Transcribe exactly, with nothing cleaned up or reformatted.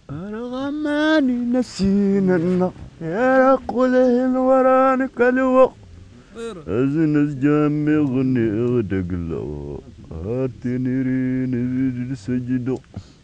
أرغماني نسينا النار يا قوله الورانك الوق أزنز جامي غني غدق له هاتني رين سجدو